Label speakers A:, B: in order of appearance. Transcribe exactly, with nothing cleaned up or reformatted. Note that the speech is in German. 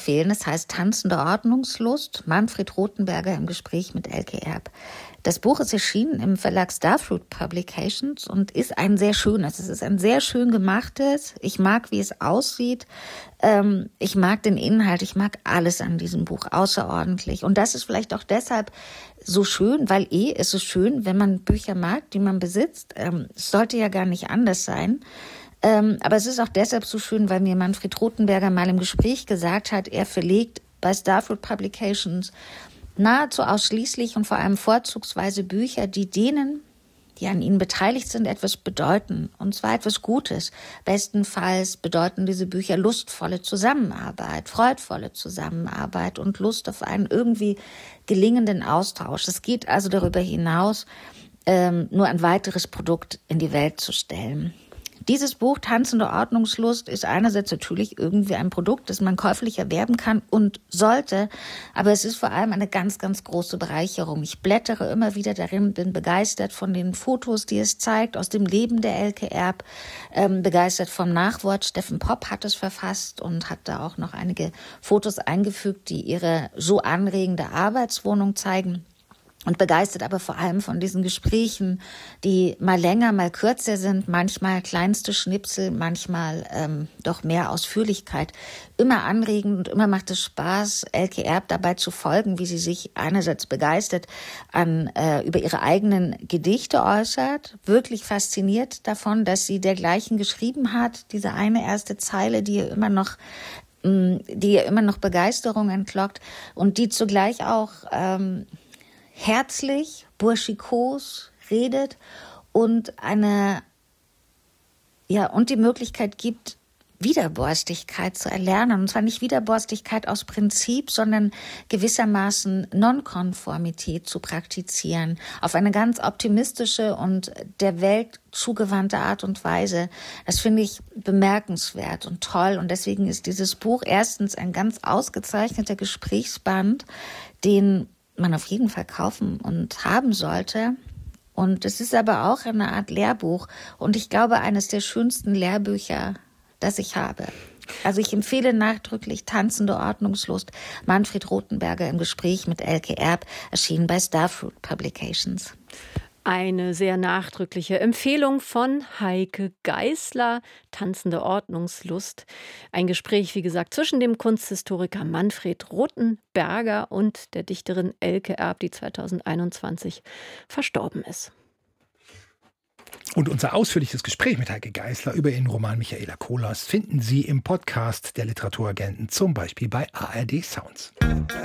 A: empfehlen. Es heißt Tanzende Ordnungslust, Manfred Rothenberger im Gespräch mit Elke Erb. Das Buch ist erschienen im Verlag Starfruit Publications und ist ein sehr schönes. Es ist ein sehr schön gemachtes. Ich mag, wie es aussieht. Ähm, ich mag den Inhalt. Ich mag alles an diesem Buch außerordentlich. Und das ist vielleicht auch deshalb so schön, weil eh ist es schön, wenn man Bücher mag, die man besitzt. Ähm, es sollte ja gar nicht anders sein. Ähm, aber es ist auch deshalb so schön, weil mir Manfred Rothenberger mal im Gespräch gesagt hat, er verlegt bei Starfruit Publications nahezu ausschließlich und vor allem vorzugsweise Bücher, die denen, die an ihnen beteiligt sind, etwas bedeuten. Und zwar etwas Gutes. Bestenfalls bedeuten diese Bücher lustvolle Zusammenarbeit, freudvolle Zusammenarbeit und Lust auf einen irgendwie gelingenden Austausch. Es geht also darüber hinaus, ähm, nur ein weiteres Produkt in die Welt zu stellen. Dieses Buch Tanzende Ordnungslust ist einerseits natürlich irgendwie ein Produkt, das man käuflich erwerben kann und sollte, aber es ist vor allem eine ganz, ganz große Bereicherung. Ich blättere immer wieder darin, bin begeistert von den Fotos, die es zeigt, aus dem Leben der Elke Erb, ähm, begeistert vom Nachwort. Steffen Popp hat es verfasst und hat da auch noch einige Fotos eingefügt, die ihre so anregende Arbeitswohnung zeigen. Und begeistert aber vor allem von diesen Gesprächen, die mal länger, mal kürzer sind, manchmal kleinste Schnipsel, manchmal ähm, doch mehr Ausführlichkeit. Immer anregend und immer macht es Spaß, Elke Erb dabei zu folgen, wie sie sich einerseits begeistert an äh, über ihre eigenen Gedichte äußert, wirklich fasziniert davon, dass sie dergleichen geschrieben hat, diese eine erste Zeile, die ihr immer noch die ihr immer noch Begeisterung entlockt und die zugleich auch ähm, herzlich, burschikos redet und eine, ja, und die Möglichkeit gibt, Widerborstigkeit zu erlernen. Und zwar nicht Widerborstigkeit aus Prinzip, sondern gewissermaßen Nonkonformität zu praktizieren. Auf eine ganz optimistische und der Welt zugewandte Art und Weise. Das finde ich bemerkenswert und toll. Und deswegen ist dieses Buch erstens ein ganz ausgezeichneter Gesprächsband, den man auf jeden Fall kaufen und haben sollte. Und es ist aber auch eine Art Lehrbuch und ich glaube, eines der schönsten Lehrbücher, das ich habe. Also ich empfehle nachdrücklich Tanzende Ordnungslust, Manfred Rothenberger im Gespräch mit Elke Erb, erschienen bei Starfruit Publications.
B: Eine sehr nachdrückliche Empfehlung von Heike Geisler, Tanzende Ordnungslust. Ein Gespräch, wie gesagt, zwischen dem Kunsthistoriker Manfred Rothenberger und der Dichterin Elke Erb, die zweitausendeinundzwanzig verstorben ist.
C: Und unser ausführliches Gespräch mit Heike Geisler über ihren Roman Michaela Kohlhaas finden Sie im Podcast der Literaturagenten, zum Beispiel bei A R D Sounds.